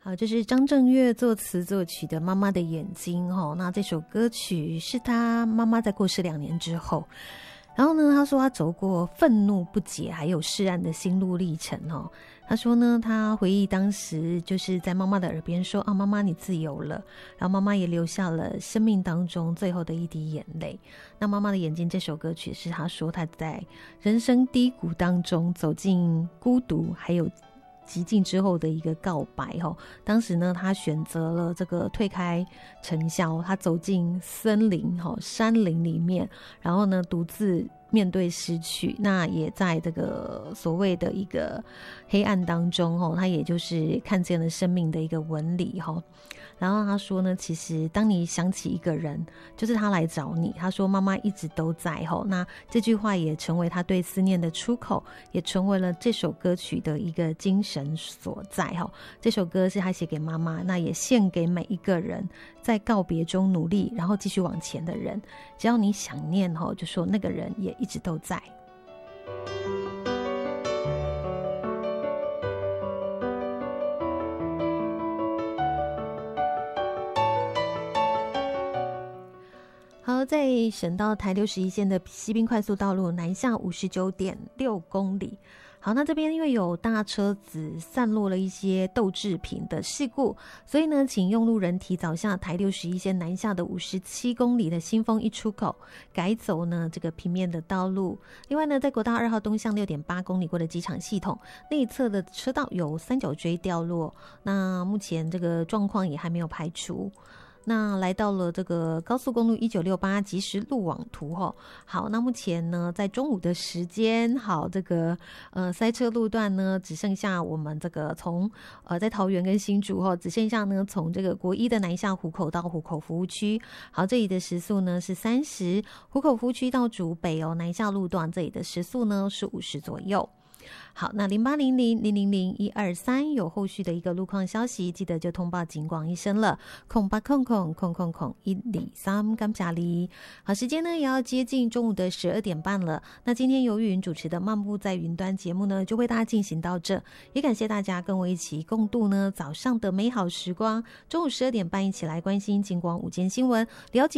好，这是张震岳作词作曲的《妈妈的眼睛》哦。那这首歌曲是他妈妈在过世2年之后，然后呢，他说他走过愤怒、不解还有释然的心路历程哦。他说呢，他回忆当时就是在妈妈的耳边说啊，妈妈你自由了，然后妈妈也流下了生命当中最后的一滴眼泪。那《妈妈的眼睛》这首歌曲是他说他在人生低谷当中走进孤独还有极境之后的一个告白哦。当时呢，他选择了这个退开尘嚣，他走进森林山林里面，然后呢独自面对失去，那也在这个所谓的一个黑暗当中他也就是看见了生命的一个纹理然后他说呢，其实当你想起一个人，就是他来找你，他说妈妈一直都在那这句话也成为他对思念的出口，也成为了这首歌曲的一个精神所在这首歌是他写给妈妈，那也献给每一个人在告别中努力然后继续往前的人，只要你想念就说那个人也一直都在。好，在省道台61线的西滨快速道路南下59.6公里。好，那这边因为有大车子散落了一些豆制品的事故，所以呢，请用路人提早下台61线南下的57公里的新丰一出口，改走呢这个平面的道路。另外呢，在国道2号东向6.8公里过的机场系统内侧的车道有三角锥掉落，那目前这个状况也还没有排除。那来到了这个高速公路1968即时路网图好，那目前呢在中午的时间，好，这个塞车路段呢只剩下我们这个从在桃园跟新竹只剩下呢从这个国一的南下湖口到湖口服务区，好，这里的时速呢是30，湖口服务区到竹北南下路段这里的时速呢是50左右。好，那0800000123有后续的一个路况消息，记得就通报警广一声了，0800000123感谢你。好，时间呢也要接近中午的12点半了。那今天由玉云主持的漫步在云端节目呢，就为大家进行到这，也感谢大家跟我一起共度呢早上的美好时光。中午12点半一起来关心警广午间新闻，了解